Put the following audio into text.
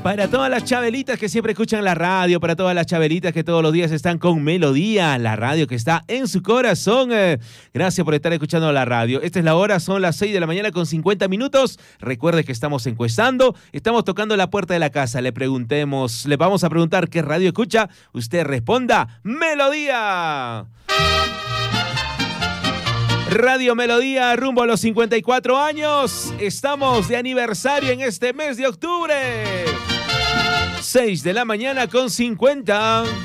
Para todas las chabelitas que siempre escuchan la radio, para todas las chabelitas que todos los días están con Melodía, la radio que está en su corazón. Gracias por estar escuchando la radio. Esta es la hora, son las 6 de la mañana con 50 minutos. Recuerde que estamos encuestando, estamos tocando la puerta de la casa. Le vamos a preguntar qué radio escucha. Usted responda, Melodía. Radio Melodía, rumbo a los 54 años. Estamos de aniversario en este mes de octubre. 6 de la mañana con 50.